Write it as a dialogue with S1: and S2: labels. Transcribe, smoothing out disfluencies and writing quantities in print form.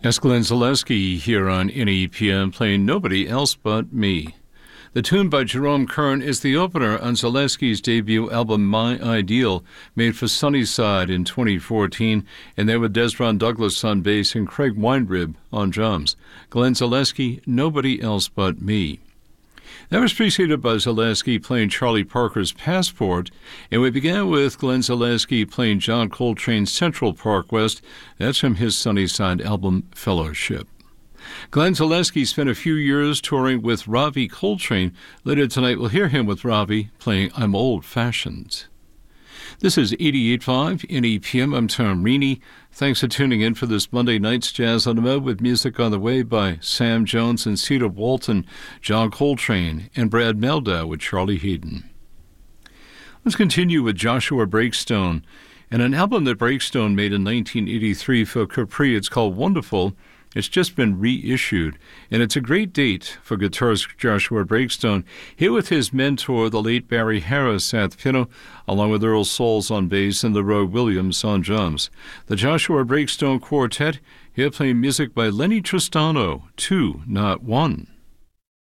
S1: That's Glenn Zaleski here on NEPM playing Nobody Else But Me. The tune by Jerome Kern is the opener on Zaleski's debut album My Ideal, made for Sunnyside in 2014, and there with Desron Douglas on bass and Craig Weinrib on drums. Glenn Zaleski, Nobody Else But Me. That was preceded by Zaleski playing Charlie Parker's Passport, and we began with Glenn Zaleski playing John Coltrane's Central Park West. That's from his Sunnyside album Fellowship. Glenn Zaleski spent a few years touring with Ravi Coltrane. Later tonight we'll hear him with Ravi playing I'm Old Fashioned. This is 88.5 NEPM. I'm Tom Reaney. Thanks for tuning in for this Monday night's Jazz on the Mode with music on the way by Sam Jones and Cedar Walton, John Coltrane, and Brad Mehldau with Charlie Haden. Let's continue with Joshua Breakstone and an album that Breakstone made in 1983 for Capri. It's called Wonderful. It's just been reissued, and it's a great date for guitarist Joshua Breakstone, here with his mentor, the late Barry Harris, at the piano, along with Earl Souls on bass and Leroy Williams on drums. The Joshua Breakstone Quartet, here playing music by Lenny Tristano, 2, not 1.